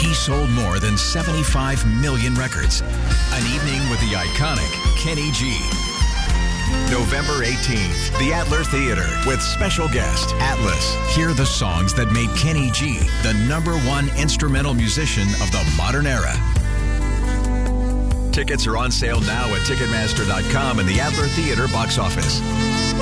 he sold more than 75 million records. An evening with the iconic Kenny G. November 18th, the Adler Theater with special guest Atlas. Hear the songs that made Kenny G the #1 instrumental musician of the modern era. Tickets are on sale now at Ticketmaster.com and the Adler Theater box office.